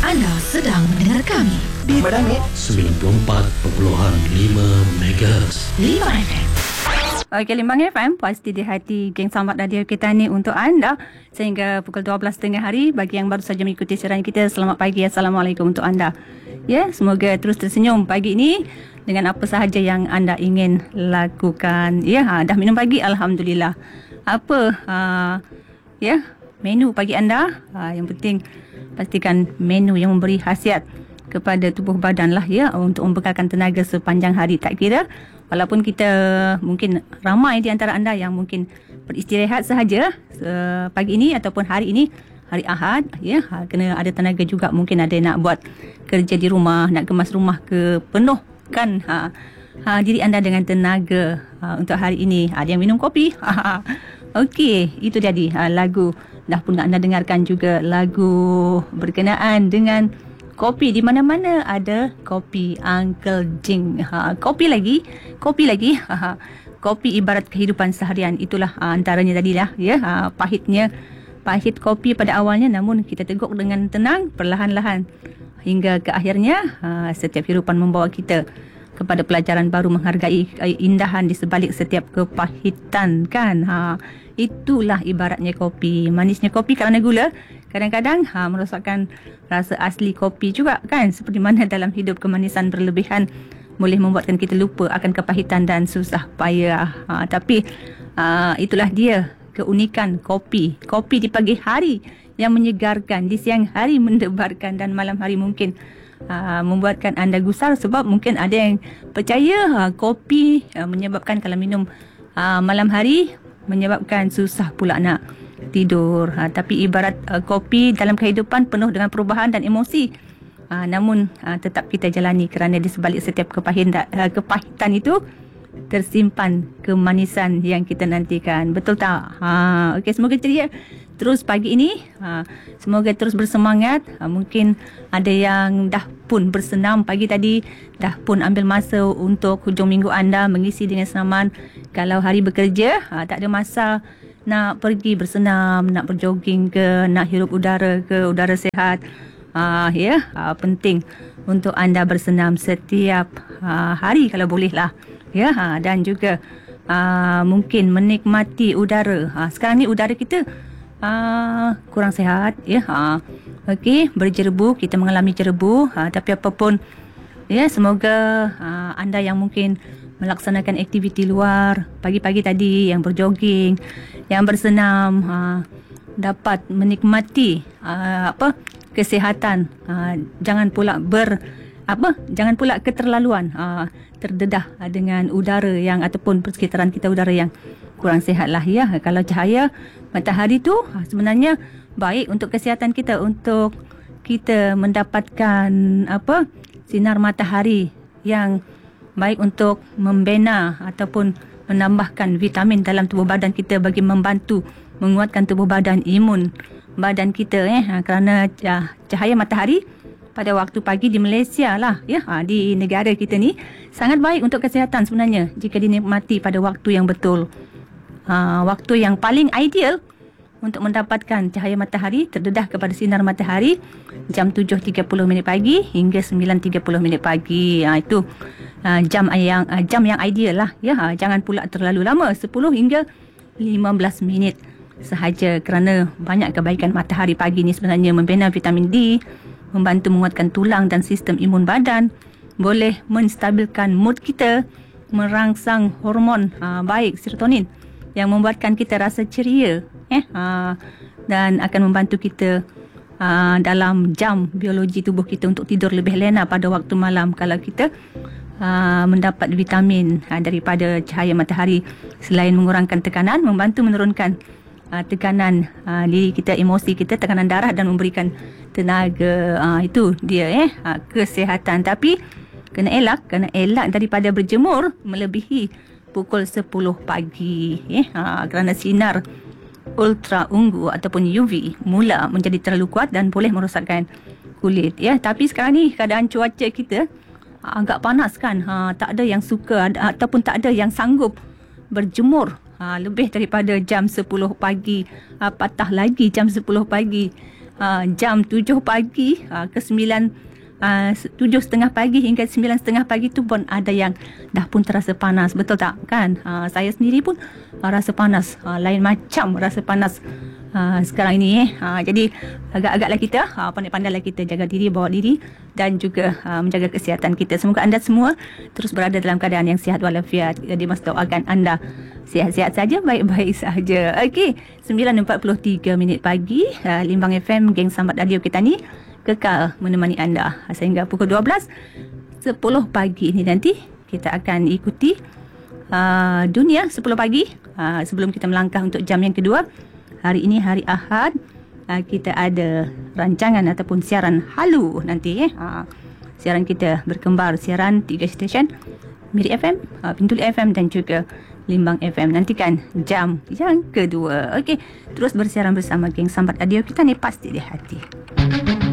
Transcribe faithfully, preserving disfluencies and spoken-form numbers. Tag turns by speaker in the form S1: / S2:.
S1: Anda sedang mendengar kami
S2: di Madani
S3: sembilan puluh empat perpuluhan lima megahertz
S1: lima F M.
S4: Okey, Limbang F M, pasti di hati geng Sambat Radio kita ni untuk anda sehingga pukul dua belas tengah hari. Bagi yang baru saja mengikuti siaran kita, selamat pagi, Assalamualaikum untuk anda. Ya, semoga terus tersenyum pagi ini dengan apa sahaja yang anda ingin lakukan. Ya, ha, dah minum pagi, Alhamdulillah. Apa uh, ya, menu pagi anda? Uh, yang penting pastikan menu yang memberi khasiat kepada tubuh badan lah ya, untuk membekalkan tenaga sepanjang hari. Tak kira walaupun kita mungkin ramai di antara anda yang mungkin beristirahat sahaja uh, pagi ini ataupun hari ini, hari Ahad ya, ha, kena ada tenaga juga. Mungkin ada nak buat kerja di rumah, nak kemas rumah ke, penuhkan ha, ha, diri anda dengan tenaga ha, untuk hari ini. Ada yang minum kopi. Okey, itu jadi ha, lagu dah pun anda dengarkan juga lagu berkenaan dengan kopi. Di mana-mana ada kopi Uncle Jing. Ha, kopi lagi, kopi lagi. Ha, ha. Kopi ibarat kehidupan seharian. Itulah ha, antaranya tadilah ya. Ha, pahitnya, pahit kopi pada awalnya, namun kita teguk dengan tenang, perlahan-lahan hingga ke akhirnya ha, setiap hidupan membawa kita kepada pelajaran baru, menghargai indahan di sebalik setiap kepahitan kan. Ha, itulah ibaratnya kopi. Manisnya kopi kerana gula kadang-kadang ha, merosakkan rasa asli kopi juga kan. Seperti mana dalam hidup kemanisan berlebihan boleh membuatkan kita lupa akan kepahitan dan susah payah. Ha, tapi ha, itulah dia keunikan kopi. Kopi di pagi hari yang menyegarkan, di siang hari mendebarkan, dan malam hari mungkin uh, membuatkan anda gusar. Sebab mungkin ada yang percaya uh, kopi uh, menyebabkan kalau minum uh, malam hari menyebabkan susah pula nak tidur. Uh, tapi ibarat uh, kopi dalam kehidupan penuh dengan perubahan dan emosi. Uh, namun uh, tetap kita jalani kerana di sebalik setiap kepahitan, uh, kepahitan itu tersimpan kemanisan yang kita nantikan. Betul tak? Ha, okey, semoga ceria terus pagi ini. Ha, semoga terus bersemangat. Ha, mungkin ada yang dah pun bersenam pagi tadi, dah pun ambil masa untuk hujung minggu anda mengisi dengan senaman. Kalau hari bekerja, ha, tak ada masa nak pergi bersenam, nak berjoging ke, nak hirup udara ke, udara sihat. Ha, ya, ha, penting untuk anda bersenam setiap ha, hari kalau boleh lah. Ya, ha, dan juga uh, mungkin menikmati udara. Ha, sekarang ni udara kita uh, kurang sihat. Ya, ha. Okey, berjerebu, kita mengalami jerebu. Ha, tapi apapun, ya, semoga uh, anda yang mungkin melaksanakan aktiviti luar pagi-pagi tadi, yang berjoging, yang bersenam, uh, dapat menikmati uh, apa kesihatan. Uh, jangan pula ber apa jangan pula keterlaluan uh, terdedah uh, dengan udara yang ataupun persekitaran kita udara yang kurang sihat lah ya. Kalau cahaya matahari tu uh, sebenarnya baik untuk kesihatan kita, untuk kita mendapatkan apa sinar matahari yang baik untuk membina ataupun menambahkan vitamin dalam tubuh badan kita bagi membantu menguatkan tubuh badan, imun badan kita eh uh, kerana uh, cahaya matahari pada waktu pagi di Malaysia lah ya, ha, di negara kita ni sangat baik untuk kesihatan sebenarnya jika dinikmati pada waktu yang betul. Ha, waktu yang paling ideal untuk mendapatkan cahaya matahari, terdedah kepada sinar matahari jam tujuh tiga puluh minit pagi hingga sembilan tiga puluh minit pagi. Ha, itu ha, jam yang ha, jam yang ideal lah ya. Ha, jangan pula terlalu lama, sepuluh hingga lima belas minit sahaja, kerana banyak kebaikan matahari pagi ni sebenarnya. Membina vitamin D, membantu menguatkan tulang dan sistem imun badan, boleh menstabilkan mood kita, merangsang hormon ha, baik serotonin yang membuatkan kita rasa ceria eh ha, dan akan membantu kita ha, dalam jam biologi tubuh kita untuk tidur lebih lena pada waktu malam kalau kita ha, mendapat vitamin ha, daripada cahaya matahari. Selain mengurangkan tekanan, membantu menurunkan Uh, tekanan uh, diri kita, emosi kita, tekanan darah, dan memberikan tenaga. Uh, itu dia eh uh, kesihatan. Tapi kena elak, kena elak daripada berjemur melebihi pukul sepuluh pagi eh uh, kerana sinar ultra ungu ataupun U V mula menjadi terlalu kuat dan boleh merosakkan kulit ya. Tapi sekarang ni keadaan cuaca kita uh, agak panas kan. Ha, tak ada yang suka ada, ataupun tak ada yang sanggup berjemur ha, lebih daripada jam sepuluh pagi, ha, patah lagi jam sepuluh pagi. uh, jam tujuh pagi uh, ke sembilan Uh, tujuh setengah pagi hingga sembilan setengah pagi tu pun ada yang dah pun terasa panas, betul tak kan? Uh, saya sendiri pun uh, rasa panas, uh, lain macam rasa panas uh, sekarang ini. Eh. Uh, jadi agak-agaklah kita, uh, pandai-pandailah kita jaga diri, bawa diri dan juga uh, menjaga kesihatan kita. Semoga anda semua terus berada dalam keadaan yang sihat walafiat. Jadi mas doakan anda sihat-sihat saja, baik-baik saja. Okey, sembilan empat puluh tiga minit pagi, uh, Limbang F M, geng Sambat Radio kita ni kekal menemani anda sehingga pukul dua belas sepuluh pagi ini. Nanti kita akan ikuti uh, dunia sepuluh pagi uh, sebelum kita melangkah untuk jam yang kedua. Hari ini hari Ahad, uh, kita ada rancangan ataupun siaran halu nanti. Eh. Uh, siaran kita berkembar, siaran tiga stesen, Miri F M, uh, Bintulu F M dan juga Limbang F M. Nantikan jam yang kedua. Okey, terus bersiaran bersama geng Sambat Radio kita ni, pasti di hati.